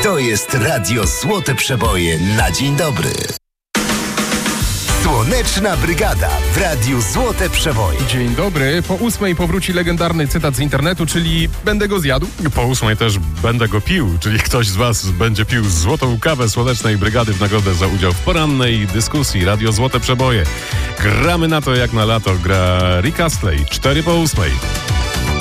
To jest Radio Złote Przeboje na dzień dobry. Słoneczna Brygada w Radiu Złote Przeboje. Dzień dobry. Po 8 powróci legendarny cytat z internetu, czyli będę go zjadł. Po 8 też będę go pił, czyli ktoś z was będzie pił złotą kawę Słonecznej Brygady w nagrodę za udział w porannej dyskusji. Radio Złote Przeboje. Gramy na to jak na lato. Gra Rick Astley. 4 po 8.